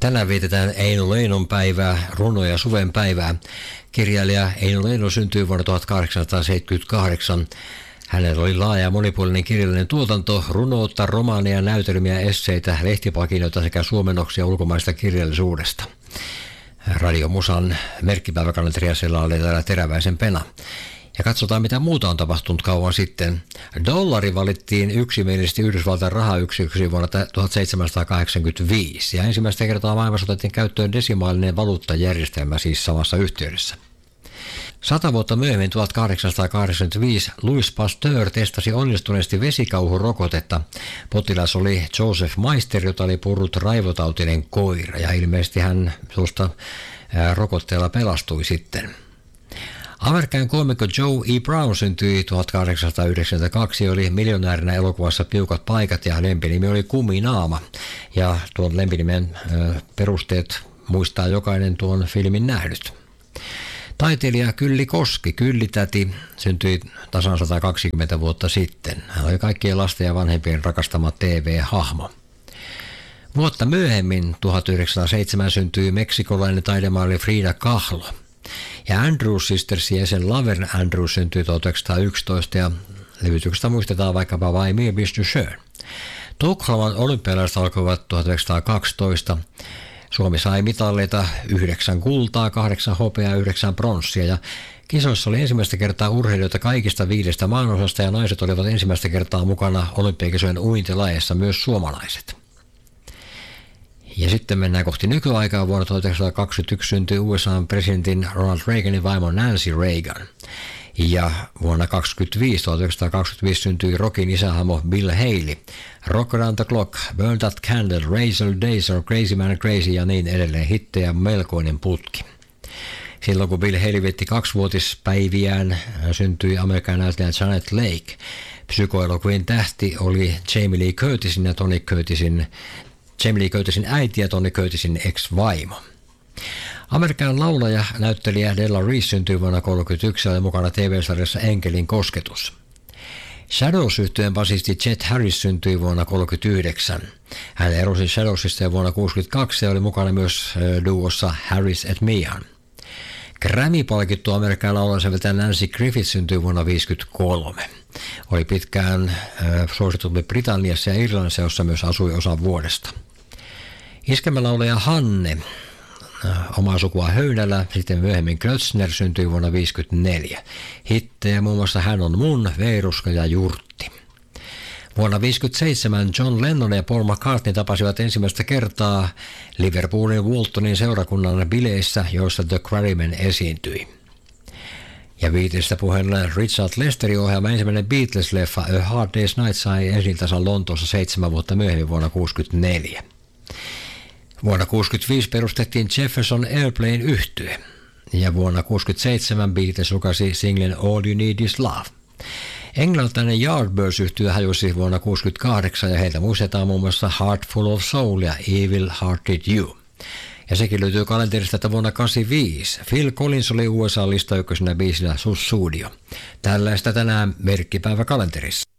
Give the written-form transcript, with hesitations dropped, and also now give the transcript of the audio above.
Tänään vietetään Eino Leinon päivää, runo- ja suven päivää. Kirjailija Eino Leino syntyi vuonna 1878. Hänellä oli laaja ja monipuolinen kirjallinen tuotanto, runoutta, romaaneja, näytelmiä, esseitä, lehtipakinoita sekä suomennoksia ulkomaista kirjallisuudesta. Radiomusan merkkipäiväkalenteria selailee täällä Teräväisen Pena. Ja katsotaan, mitä muuta on tapahtunut kauan sitten. Dollari valittiin yksimielisesti Yhdysvaltain rahayksiköksi vuonna 1785. Ja ensimmäistä kertaa maailmassa otettiin käyttöön desimaalinen valuuttajärjestelmä siis samassa yhteydessä. 100 vuotta myöhemmin 1885 Louis Pasteur testasi onnistuneesti vesikauhurokotetta. Potilas oli Joseph Meister, jota oli purrut raivotautinen koira, ja ilmeisesti hän tuosta rokotteella pelastui sitten. Amerikan koomikko Joe E. Brown syntyi 1892 ja oli miljonäärinä elokuvassa Piukat paikat, ja lempinimi oli Kuminaama. Ja tuon lempinimen perusteet muistaa jokainen tuon filmin nähnyt. Taiteilija Kylli Koski, Kylli-täti, syntyi tasan 120 vuotta sitten. Hän oli kaikkien lasten ja vanhempien rakastama TV-hahmo. Vuotta myöhemmin, 1907, syntyi meksikolainen taidemaali Frida Kahlo. Ja Andrews Sistersin jäsen Laverne Andrews syntyi 1911 ja levytyksestä muistetaan vaikkapa Why Me, Mr. Schön. Tukholman olympialaiset alkoivat 1912. Suomi sai mitalleita 9 kultaa, 8 hopeaa ja 9 pronssia, ja kisoissa oli ensimmäistä kertaa urheilijoita kaikista 5 maanosasta, ja naiset olivat ensimmäistä kertaa mukana olympiakisojen uintilajeissa, myös suomalaiset. Ja sitten mennään kohti nykyaikaa. Vuonna 1921 syntyi USA:n presidentin Ronald Reaganin vaimo Nancy Reagan. Ja vuonna 1925 syntyi rockin isähahmo Bill Haley. Rock Around the Clock, Burn That Candle, Razor Days, Crazy Man Crazy ja niin edelleen. Hittejä melkoinen putki. Silloin kun Bill Haley vietti 2-vuotispäiviään, syntyi Amerikan näyttelijä Janet Leigh. Psykoelokuvien tähti oli Jamie Lee Curtisin ja Jamie Lee Curtisin äiti ja Tony Curtisin ex-vaimo. Amerikan laulaja, näyttelijä Della Reese syntyi vuonna 1931 ja oli mukana TV-sarjassa Enkelin kosketus. Shadows-yhtyeen basisti Chet Harris syntyi vuonna 1939. Hän erosi Shadowsista vuonna 1962 ja oli mukana myös duossa Harris et Meehan. Grammy-palkittu Amerikan laulajasäveltäjä Nancy Griffith syntyi vuonna 1953. Oli pitkään suosittu Britanniassa ja Irlannissa, jossa myös asui osan vuodesta. Iskelmälaulaja Hanne, omaa sukua Höynälä, sitten myöhemmin Klötzner, syntyi vuonna 1954. Hittejä muun muassa Hän on mun, Veiruska ja Jurtti. Vuonna 1957 John Lennon ja Paul McCartney tapasivat ensimmäistä kertaa Liverpoolin Waltonin seurakunnan bileissä, joissa The Quarrymen esiintyi. Ja Beatlesista puheella Richard Lesterin ohjaama ensimmäinen Beatles-leffa A Hard Day's Night sai ensi-iltansa Lontoossa 7 vuotta myöhemmin vuonna 1964. Vuonna 1965 perustettiin Jefferson Airplane-yhtye, ja vuonna 1967 Beatles julkaisi singlen All You Need Is Love. Englantilainen Yardbirds-yhtye hajosi vuonna 1968, ja heiltä muistetaan muun muassa Heart Full of Soul ja Evil Hearted You. Ja sekin löytyy kalenterista, että vuonna 1985 Phil Collins oli USA-lista ykkösenä biisillä Sussudio. Tällaista tänään merkkipäiväkalenterissa.